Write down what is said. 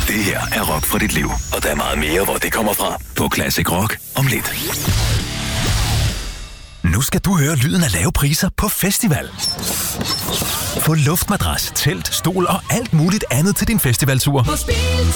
Det her er rock for dit liv, og der er meget mere, hvor det kommer fra. På Classic Rock om lidt. Nu skal du høre lyden af lave priser på festival. Få luftmadras, telt, stol og alt muligt andet til din festivaltur.